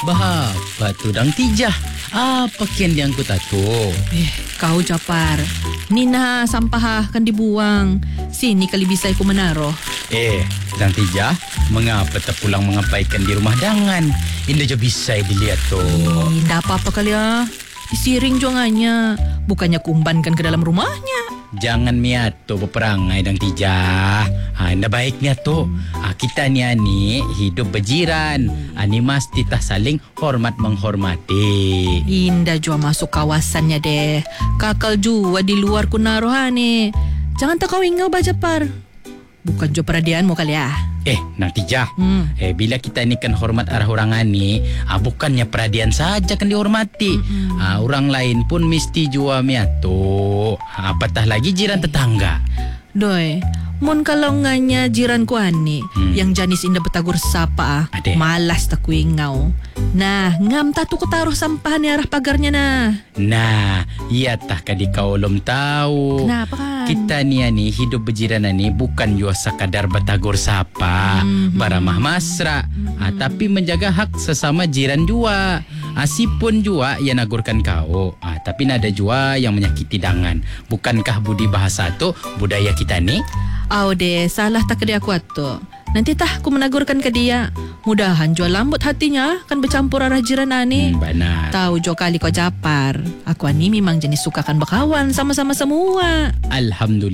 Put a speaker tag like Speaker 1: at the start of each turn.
Speaker 1: Bahapa tu dang tijah. Apa kian diangkut aku?
Speaker 2: Kau Japar. Ni na sampah akan dibuang. Sini kali bisa aku menaruh.
Speaker 1: Dang tijah, mengapa tak pulang mengapaikan di rumah dangan? Indah je bisa dilihat tu.
Speaker 2: Indah apa-apa kali Disiring juangannya. Bukannya kumbankan ke dalam rumahnya.
Speaker 1: Jangan miato berperangai dang tijah. Indah baik miato. Kita ni hidup berjiran. Ani mesti tak saling hormat menghormati.
Speaker 2: Indah jua masuk kawasannya deh. Kakal jua di luar kunaruh ni. Jangan tak kau ingau Bajapar. Bukan jua peradianmu kali
Speaker 1: Nang tijah. Bila kita ni kan hormat arah orang ni, bukannya peradian saja kan dihormati. Orang lain pun mesti jua miato. Apatah lagi jiran tetangga.
Speaker 2: Doi, mun kalau nganya jiranku yang janis indah betagur sapa malas tak ku ingau. Nah, ngam tatu ku taruh sampah ni arah pagarnya
Speaker 1: Nah, iya tah kadi kau belum tahu.
Speaker 2: Kenapa kan?
Speaker 1: Kita ni hidup berjiran ni bukan jua sekadar betagur sapa, baramah masra, tapi menjaga hak sesama jiran jua. Asipun jua yang nagurkan kau, tapi nada jua yang menyakiti dangan. Bukankah budi bahasa tu budaya kita ni?
Speaker 2: Deh, salah tak ke dia aku tu. Nanti tah aku menagurkan ke dia. Mudahan jual lambut hatinya kan bercampur arah jiran ani.
Speaker 1: Benar.
Speaker 2: Tahu jo kali kau Japar. Aku ani memang jenis sukakan berkawan sama-sama semua.
Speaker 1: Alhamdulillah.